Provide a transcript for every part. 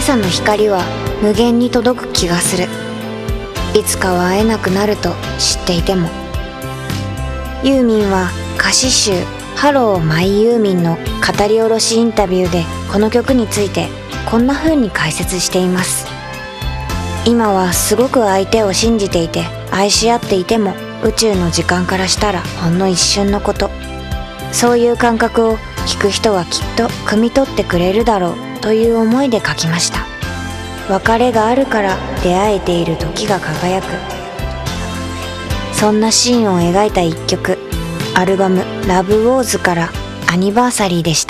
朝の光は無限に届く気がする。いつかは会えなくなると知っていても。ユーミンは歌詞集ハローマイユーミンの語り下ろしインタビューでこの曲についてこんな風に解説しています。今はすごく相手を信じていて愛し合っていても、宇宙の時間からしたらほんの一瞬のこと。そういう感覚を聞く人はきっと汲み取ってくれるだろうという思いで書きました。別れがあるから出会えている時が輝く。そんなシーンを描いた一曲、アルバムラブウォーズからアニバーサリーでした。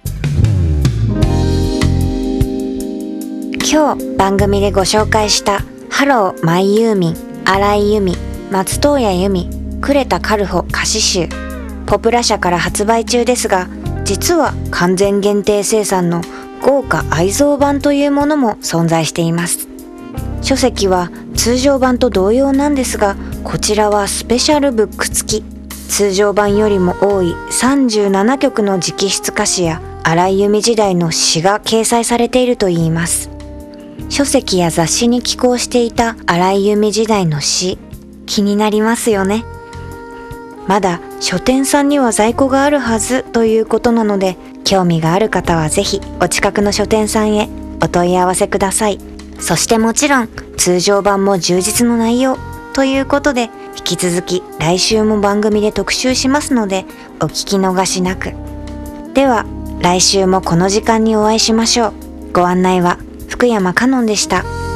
今日番組でご紹介したハローマイユーミン、荒井由実、松任谷由実、呉田カルホ歌詞集、ポプラ社から発売中ですが、実は完全限定生産の豪華愛蔵版というものも存在しています。書籍は通常版と同様なんですが、こちらはスペシャルブック付き。通常版よりも多い37曲の直筆歌詞や荒井由実時代の詩が掲載されているといいます。書籍や雑誌に寄稿していた荒井由実時代の詩、気になりますよね。まだ書店さんには在庫があるはずということなので、興味がある方はぜひお近くの書店さんへお問い合わせください。そしてもちろん通常版も充実の内容ということで、引き続き来週も番組で特集しますのでお聞き逃しなく。では来週もこの時間にお会いしましょう。ご案内は福山かのんでした。